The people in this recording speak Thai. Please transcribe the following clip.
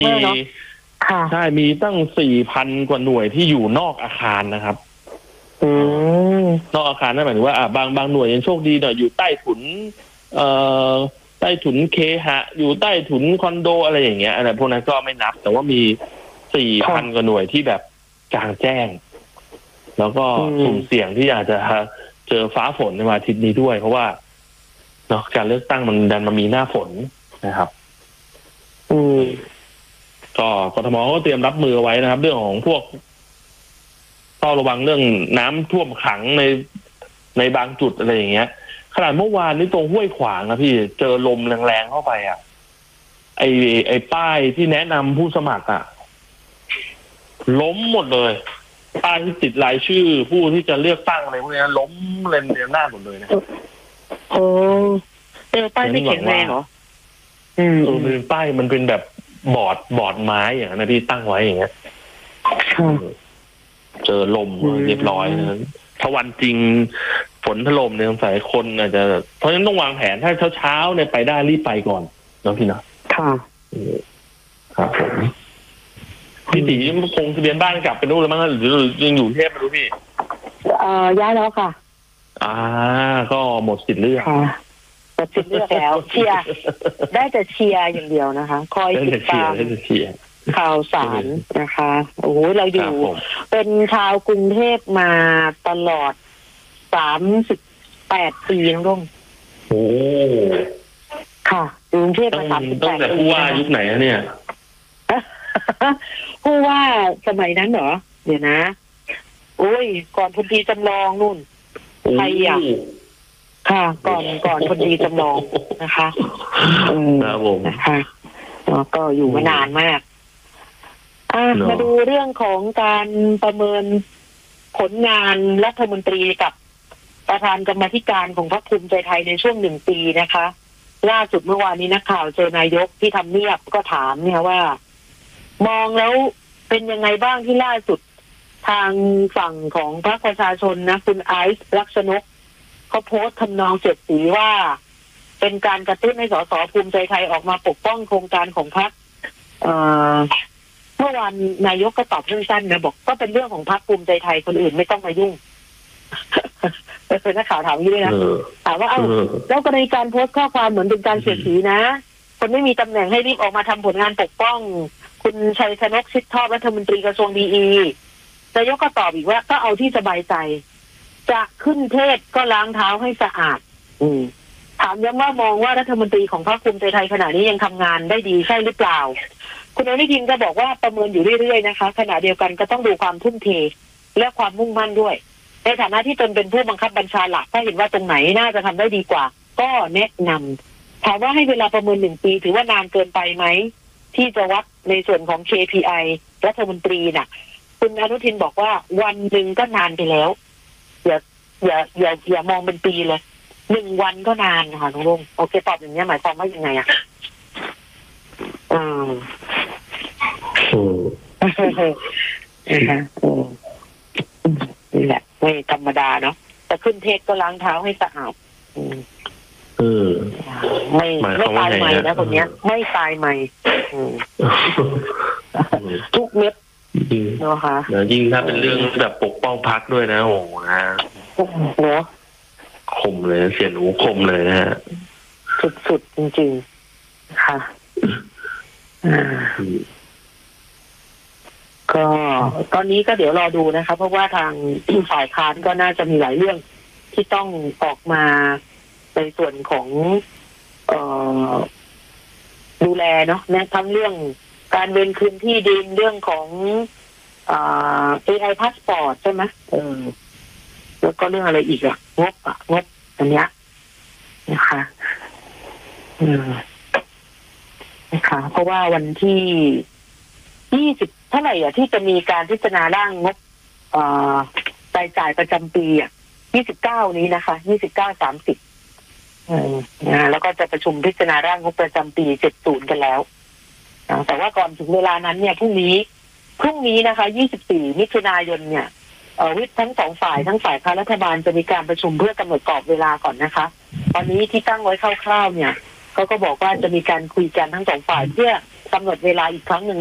มากเนาะค่ะใช่มีตั้ง 4,000 กว่าหน่วยที่อยู่นอกอาคารนะครับนอกอาคารนั่นหมายถึงว่าบางหน่วยยังโชคดีหน่อยอยู่ใต้ถุนใต้ถุนเคหะอยู่ใต้ถุนคอนโดอะไรอย่างเงี้ยอะไรพวกนั้นก็ไม่นับแต่ว่ามี 4,000 กว่าหน่วยที่แบบกลางแจ้งแล้วก็สุ่มเสี่ยงที่อาจจะเจอฟ้าฝนในวันอาทิตย์นี้ด้วยเพราะว่าเนาะการเลือกตั้งมันดันมามีหน้าฝนนะครับก็กทมก็เตรียมรับมือไว้นะครับเรื่องของพวกเฝ้าระวังเรื่องน้ำท่วมขังในบางจุดอะไรอย่างเงี้ยขนาดเมื่อวานนี้ตรงห้วยขวางนะพี่เจอลมแรงๆเข้าไปไอ้ป้ายที่แนะนำผู้สมัครล้มหมดเลยป้ายที่ติดรายชื่อผู้ที่จะเลือกตั้งอะไรพวกนี้ล้มเล่นเรียงหน้าหมดเลยนะโอ้ป้ายไม่แข็งแรงเหรอมันเป็นป้ายมันเป็นแบบบอร์ดไม้อย่างนั้นที่ตั้งไว้อย่างเงี้ยเจอลมเรียบร้อยนะถ้าวันจริงฝนถล่มเนี่ยสงสัยคนอาจจะเพราะฉะนั้นต้องวางแผนถ้าเช้าเนี่ยไปได้รีบไปก่อนนะพี่นะค่ะครับผมพี่ตีคงทะเบียนบ้านกลับไปนู่นแล้วมั้งหรือยังอยู่เทพไม่รู้พี่ย้ายแล้วค่ะก็หมดสิทธิ์เลือกหมดสิทธิ์เลือกแล้วเชียร์ได้แต่เชียร์อย่างเดียวนะคะคอยติดตามข่าวสารนะคะโอ้โหเราอยู่เป็นชาวกรุงเทพมาตลอด38 ปีน้องรุ่งโอ้ค่ะกรุงเทพมา38 ปีตั้งแต่ผู้ว่ายุคไหนเนี่ยผู้ว่าสมัยนั้นเหรอเดี๋ยวนะโอ้ยก่อนพลตรีจำลองนู่นใครค่ะก่อนพลตรีจำลองนะคะนะคะก็อยู่มานานมากมาดูเรื่องของการประเมินผลงานรัฐมนตรีกับประธานกรรมาธิการของพรรคภูมิใจไทยในช่วง1 ปีนะคะล่าสุดเมื่อวานนี้นักข่าวเจอนายกที่ทำเนียบก็ถามเนี่ยว่ามองแล้วเป็นยังไงบ้างที่ล่าสุดทางฝั่งของพรรคประชาชนนะคุณไอซ์ลักษณกเขาโพสต์ทำนองเสียดสีว่าเป็นการกระตุ้นให้สสภูมิใจไทยออกมาปกป้องโครงการของพรรคเมื่อวานนายกก็ตอบสั้นๆนะบอกก็เป็นเรื่องของพรรคภูมิใจไทยคนอื่นไม่ต้องมายุ่งนักข่าวถามอย่างนี้ด้วยนะถามว่าแล้วกรณีการโพสต์ข้อความเหมือนเป็นการเสียดสีนะคนไม่มีตำแหน่งให้รีบออกมาทำผลงานปกป้องคุณชัยชนกชิดชอบรัฐมนตรีกระทรวงดีนายกก็ตอบอีกว่าก็เอาที่สบายใจจะขึ้นเทศก็ล้างเท้าให้สะอาดถามย้ำว่ามองว่ารัฐมนตรีของพรรคภูมิใจไทยขณะนี้ยังทำงานได้ดีใช่หรือเปล่าคุณอนุทินก็บอกว่าประเมินอยู่เรื่อยๆนะคะขณะเดียวกันก็ต้องดูความทุ่มเทและความมุ่งมั่นด้วยในฐานะที่ตนเป็นผู้บังคับบัญชาหลักถ้าเห็นว่าตรงไหนน่าจะทำได้ดีกว่าก็แนะนำถามว่าให้เวลาประเมิน1 ปีถือว่านานเกินไปไหมที่จะวัดในส่วนของ KPI รัฐมนตรีน่ะคุณอนุทินบอกว่าวันหนึ่งก็นานไปแล้วอย่ามองเป็นปีเลย1 วันก็นานค่ะน้องลุงโอเคตอบอย่างนี้หมายความว่ายังไงนี่แหละไม่ธรรมดาเนาะจะขึ้นเทศก็ล้างเท้าให้สะอาดไม่ตายใหม่นะคนเนี้ยไม่ตายใหม่ทุกเม็ดเนาะค่ะยิ่งถ้าเป็นเรื่องแบบปกป้องพรรคด้วยนะโอ้โหนะเนาะคมเลยเสียนหูคมเลยนะฮะสุดๆจริงๆค่ะก็ตอนนี้ก็เดี๋ยวรอดูนะคะเพราะว่าทางฝ่ายค้านก็น่าจะมีหลายเรื่องที่ต้องออกมาในส่วนของดูแลเนาะนะทั้งเรื่องการเว้นคืนที่ดินเรื่องของAI พาสปอร์ตใช่ไหมแล้วก็เรื่องอะไรอีกงบอันเนี้ยนะคะนะคะเพราะว่าวันที่20เท่าไหร่ที่จะมีการพิจารณาร่างงบรายจ่ายประจำปี29นี้นะคะ29-30แล้วก็จะประชุมพิจารณาร่างงบประจำปี70กันแล้วแต่ว่าก่อนถึงเวลานั้นเนี่ยพรุ่งนี้นะคะ24 มิถุนายนเนี่ยวิปทั้ง2 ฝ่ายทั้งฝ่ายค้านรัฐบาลจะมีการประชุมเพื่อกำหนดกรอบเวลาก่อนนะคะตอนนี้ที่ตั้งไว้คร่าวๆเนี่ยเขาก็บอกว่าจะมีการคุยกันทั้ง2 ฝ่ายเพื่อกำหนดเวลาอีกครั้งหนึ่ง